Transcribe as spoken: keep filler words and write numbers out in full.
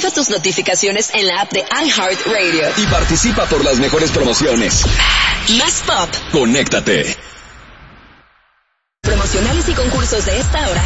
Activa tus notificaciones en la app de iHeartRadio. Y participa por las mejores promociones. Más pop. Conéctate. Promocionales y concursos de esta hora